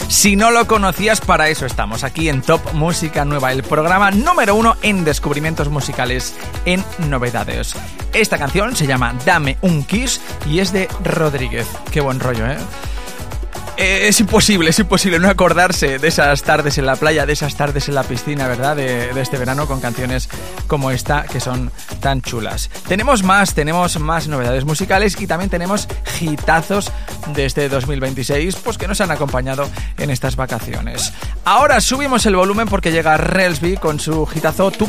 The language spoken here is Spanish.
Si no lo conocías, para eso estamos, aquí en Top Música Nueva, el programa número 1 en descubrimientos musicales en novedades. Esta canción se llama Dame un Kiss y es de Rodríguez. Qué buen rollo, ¿eh? Es imposible no acordarse de esas tardes en la playa, de esas tardes en la piscina, ¿verdad? De este verano con canciones como esta que son tan chulas. Tenemos más novedades musicales y también tenemos hitazos de este 2026, pues que nos han acompañado en estas vacaciones. Ahora subimos el volumen porque llega Relsby con su hitazo